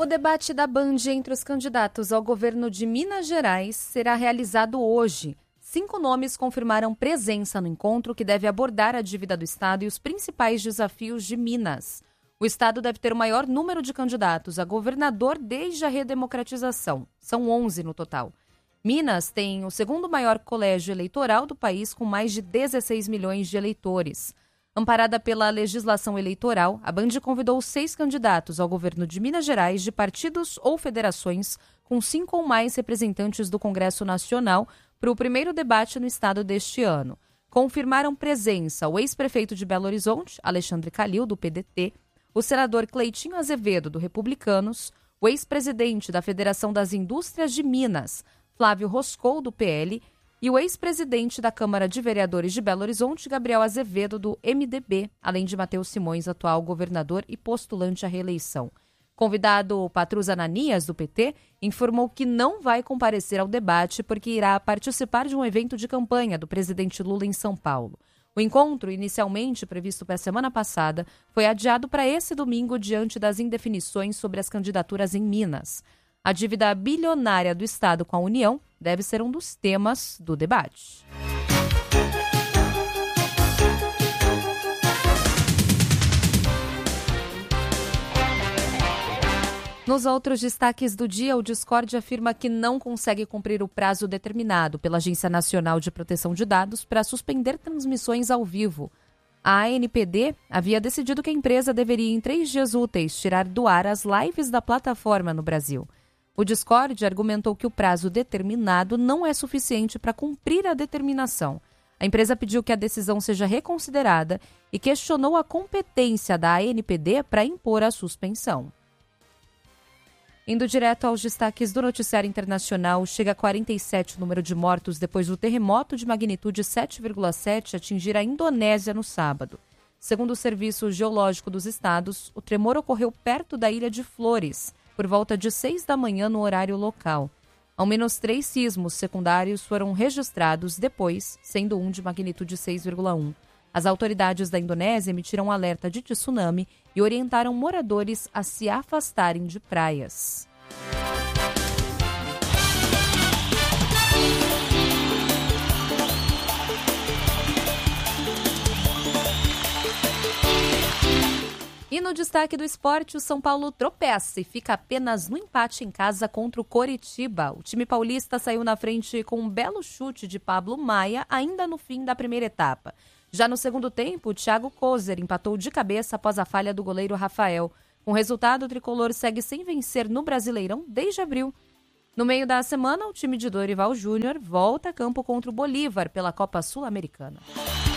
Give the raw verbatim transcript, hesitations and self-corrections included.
O debate da Band entre os candidatos ao governo de Minas Gerais será realizado hoje. Cinco nomes confirmaram presença no encontro que deve abordar a dívida do Estado e os principais desafios de Minas. O Estado deve ter o maior número de candidatos a governador desde a redemocratização. São onze no total. Minas tem o segundo maior colégio eleitoral do país, com mais de dezesseis milhões de eleitores. Amparada pela legislação eleitoral, a Band convidou seis candidatos ao governo de Minas Gerais de partidos ou federações com cinco ou mais representantes do Congresso Nacional para o primeiro debate no estado deste ano. Confirmaram presença o ex-prefeito de Belo Horizonte, Alexandre Calil, do P D T, o senador Cleitinho Azevedo, do Republicanos, o ex-presidente da Federação das Indústrias de Minas, Flávio Roscou, do P L, e o ex-presidente da Câmara de Vereadores de Belo Horizonte, Gabriel Azevedo, do M D B, além de Matheus Simões, atual governador e postulante à reeleição. Convidado Patrus Ananias, do P T, informou que não vai comparecer ao debate porque irá participar de um evento de campanha do presidente Lula em São Paulo. O encontro, inicialmente previsto para a semana passada, foi adiado para esse domingo diante das indefinições sobre as candidaturas em Minas. A dívida bilionária do Estado com a União deve ser um dos temas do debate. Nos outros destaques do dia, o Discord afirma que não consegue cumprir o prazo determinado pela Agência Nacional de Proteção de Dados para suspender transmissões ao vivo. A A N P D havia decidido que a empresa deveria, em três dias úteis, tirar do ar as lives da plataforma no Brasil. O Discord argumentou que o prazo determinado não é suficiente para cumprir a determinação. A empresa pediu que a decisão seja reconsiderada e questionou a competência da A N P D para impor a suspensão. Indo direto aos destaques do noticiário internacional, chega a quarenta e sete o número de mortos depois do terremoto de magnitude sete vírgula sete atingir a Indonésia no sábado. Segundo o Serviço Geológico dos Estados, o tremor ocorreu perto da ilha de Flores, por volta de seis da manhã no horário local. Ao menos três sismos secundários foram registrados depois, sendo um de magnitude seis vírgula um. As autoridades da Indonésia emitiram um alerta de tsunami e orientaram moradores a se afastarem de praias. E no destaque do esporte, o São Paulo tropeça e fica apenas no empate em casa contra o Coritiba. O time paulista saiu na frente com um belo chute de Pablo Maia, ainda no fim da primeira etapa. Já no segundo tempo, o Thiago Kozer empatou de cabeça após a falha do goleiro Rafael. Com o resultado, o tricolor segue sem vencer no Brasileirão desde abril. No meio da semana, o time de Dorival Júnior volta a campo contra o Bolívar pela Copa Sul-Americana.